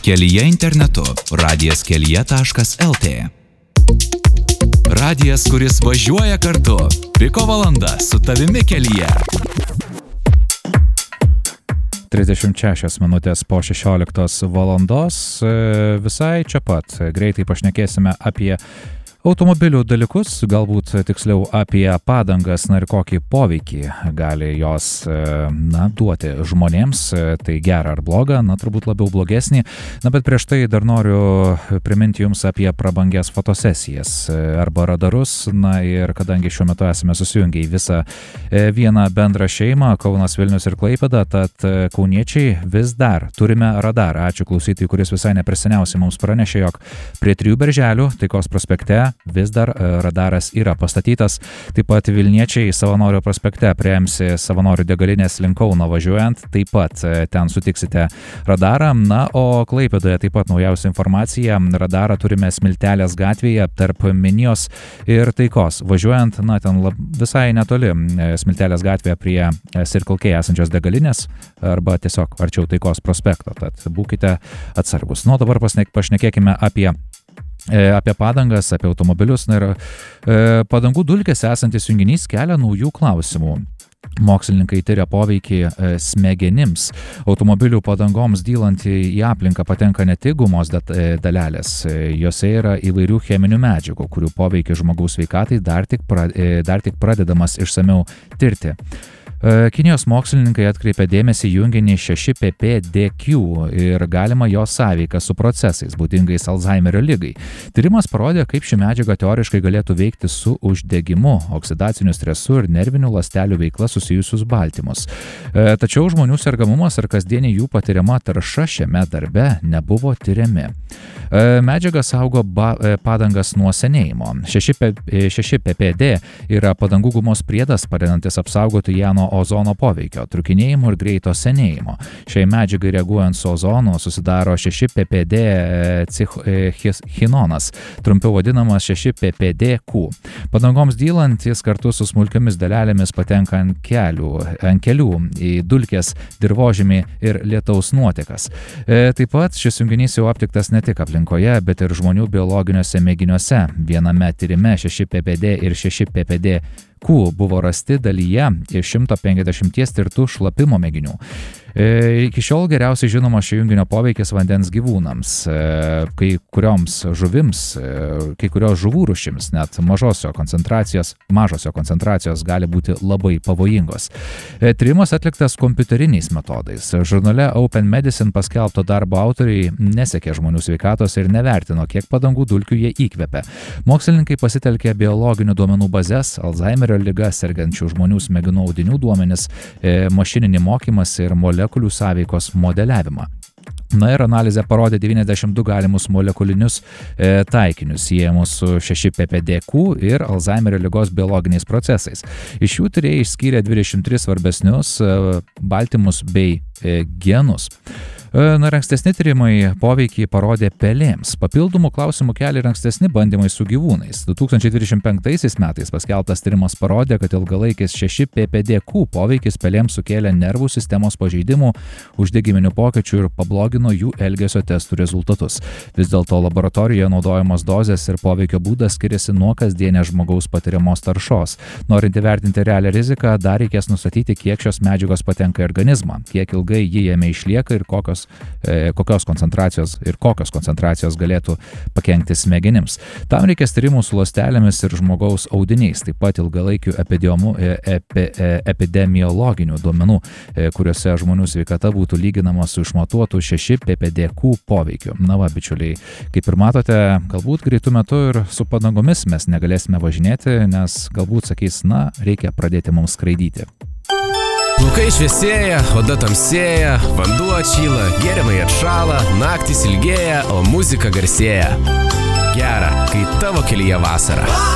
Kelyje internetu radijas.lt. Radijas, kuris važiuoja kartu. Piko valanda su tavimi kelyje. 36 minutės po 16 valandos. Visai čia pat. Greitai pašnekėsime apie automobilių dalykus, galbūt tiksliau apie padangas, ir kokį poveikį gali jos duoti žmonėms, tai gerą ar blogą, turbūt labiau blogesnį. Bet prieš tai dar noriu priminti jums apie prabangias fotosesijas arba radarus, ir kadangi šiuo metu esame susijungę į visą vieną bendrą šeimą, Kaunas, Vilnius ir Klaipėda, tad kauniečiai vis dar turime radarą. Ačiū klausytojui, kuris visai neperseniausiai mums pranešė, jog prie 3 Berželių, Taikos prospekte, vis dar radaras yra pastatytas. Taip pat Vilniečiai Savanorių prospekte prie MC Savanorių degalinės link Kauno važiuojant, taip pat ten sutiksite radarą. O Klaipėdoje taip pat naujausia informacija. Radarą turime Smiltelės gatvėje tarp Minijos ir Taikos. Važiuojant, ten visai netoli Smiltelės gatvėje prie Circle K esančios degalinės arba tiesiog arčiau Taikos prospekto. Tad būkite atsargus. Dabar pašnekėkime apie padangas, apie automobilius. Padangų dulkėse esantis junginys kelia naujų klausimų. Mokslininkai tyria poveikį smegenims. Automobilių padangoms dylant į aplinką patenka ne tik gumos dalelės, jose yra įvairių cheminių medžiagų, kurių poveikį žmogaus sveikatai dar tik pradedamas išsamiau tirti. Kinijos mokslininkai atkreipė dėmesį junginį 6-PPDQ ir galima jo sąveiką su procesais būdingais Alzheimerio ligai. Tyrimas parodė, kaip ši medžiaga teoriškai galėtų veikti su uždegimu, oksidaciniu stresu ir nervinių ląstelių veikla susijusius baltymus. Tačiau žmonių sergamumas ir kasdienė jų patiriama tarša šiame darbe nebuvo tyriami. Medžiaga saugo padangas nuo senėjimo. 6-PPD yra padangų gumos priedas, padedantis apsaugoti ją nuo ozono poveikio, trūkinėjimo ir greito senėjimo. Šiai medžiagai reaguojant su ozonu susidaro 6-PPD chinonas, trumpiau vadinamas 6-PPDQ. Padangoms dylant jis kartu su smulkiomis dalelėmis patenka ant kelių į dulkės, dirvožemį ir lietaus nuotekas. Taip pat šis junginys jau aptiktas ne tik aplinkoje, bet ir žmonių biologiniuose mėginiuose. Viename tyrime 6-PPD ir 6-PPDQ buvo rasti dalyje iš 150 tirtų šlapimo mėginių. Iki šiol geriausiai žinoma šio junginio poveikis vandens gyvūnams, kai kurios žuvų rūšims net mažosio koncentracijos gali būti labai pavojingos. Tyrimas atliktas kompiuteriniais metodais. Žurnale Open Medicine paskelbto darbo autoriai nesekė žmonių sveikatos ir nevertino, kiek padangų dulkių jie įkvepia. Mokslininkai pasitelkė biologinių duomenų bazes, Alzheimerio liga sergančių žmonių smegenų audinių duomenis, mašininį mokymąsi ir molekulių sąveikos modeliavimą. Ir analizė parodė 92 galimus molekulinius taikinius siejamus su 6-PPDQ ir Alzheimerio ligos biologiniais procesais. Iš jų tyrėjai išskyrė 23 svarbesnius baltymus bei genus. Ankstesni tyrimai poveikį parodė pelėms. Papildomų klausimų kelia ir ankstesni bandymai su gyvūnais. 2025 metais paskelbtas tyrimas parodė, kad ilgalaikis 6-PPDQ poveikis pelėms sukėlė nervų sistemos pažeidimų, uždegiminių pokyčių ir pablogino jų elgesio testų rezultatus. Vis dėlto laboratorijoje naudojamos dozės ir poveikio būdas skiriasi nuo kasdienės žmogaus patiriamos taršos. Norint įvertinti realią riziką, dar reikės nustatyti, kiek šios medžiagos patenka į organizmą, kiek ilgai ji jame išlieka ir kokios koncentracijos galėtų pakenkti smegenims. Tam reikės tyrimų su ląstelėmis ir žmogaus audiniais, taip pat ilgalaikių epidemiologinių duomenų, kuriuose žmonių sveikata būtų lyginama su išmatuotų 6-PPDQ poveikiu. Bičiuliai, kaip ir matote, galbūt greitų metų ir su padangomis mes negalėsime važinėti, nes galbūt sakys, reikia pradėti mums skraidyti. Plaukai šviesėja, oda tamsėja, vanduo atšyla, gėrimai atšąla, naktys ilgėja, o muzika garsėja. Gera, kai tavo kelyje vasara.